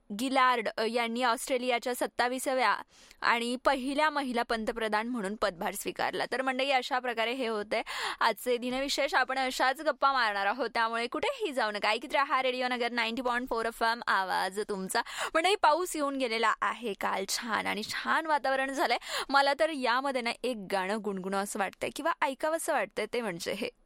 Gaylord यांनी ऑस्ट्रेलियाच्या 27व्या आणि पहिल्या महिला पंतप्रधान म्हणून पदभार स्वीकारला. तर मंडळी, अशा प्रकारे हे होते आजचे दिनविशेष. आपण अशाच गप्पा मारणार आहोत, त्यामुळे कुठेही जाऊ नका. ऐकत राहा रेडिओ नगर 90.4 FM, आवाज तुमचा. मंडळी, पाऊस येऊन गेलेला आहे काल, छान आणि छान वातावरण झालंय. मला तर यामध्ये ना एक गाणं गुणगुणं असं वाटतंय किंवा ऐकावं असं वाटतंय, ते म्हणजे हे